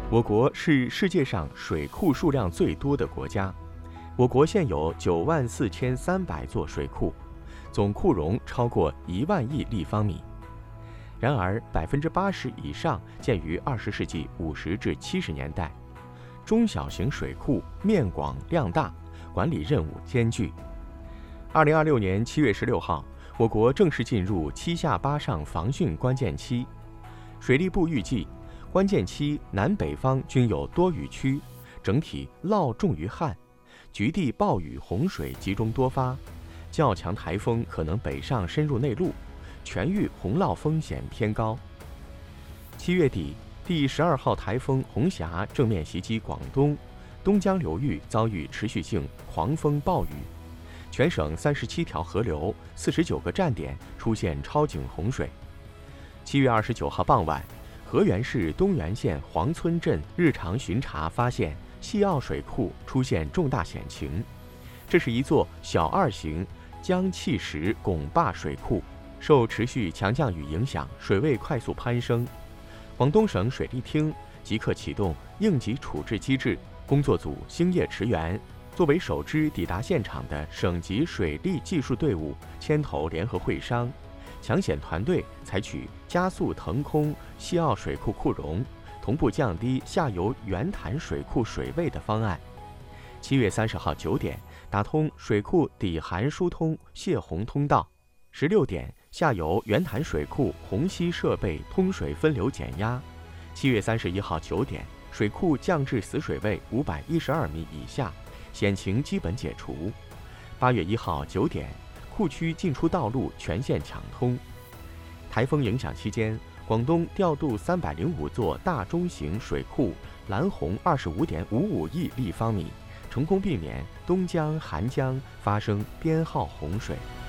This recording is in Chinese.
我国是世界上水库数量最多的国家，我国现有94300座水库，总库容超过1万亿立方米。然而，80%以上建于20世纪50至70年代，中小型水库面广量大，管理任务艰巨。2026年7月16号，我国正式进入7下8上防汛关键期。水利部预计，关键期南北方均有多雨区，整体涝重于旱，局地暴雨洪水集中多发，较强台风可能北上深入内陆，全域洪涝风险偏高。7月底，第12号台风红霞正面袭击广东，东江流域遭遇持续性狂风暴雨，全省37条河流、49个站点出现超警洪水。7月29号傍晚，河源市东源县黄村镇日常巡查发现西澳水库出现重大险情，这是一座小2型江气石拱坝水库，受持续强降雨影响，水位快速攀升。广东省水利厅即刻启动应急处置机制工作组星夜驰援，作为首支抵达现场的省级水利技术队伍，牵头联合会商，抢险团队采取加速腾空西澳水库库容，同步降低下游源潭水库水位的方案。7月30号9点，打通水库底涵疏通泄洪通道。16点，下游源潭水库虹吸设备通水分流减压。7月31号9点，水库降至死水位512米以下，险情基本解除。8月1号9点，库区进出道路全线抢通。台风影响期间，广东调度305座大中型水库拦洪25.55亿立方米，成功避免东江、韩江发生编号洪水。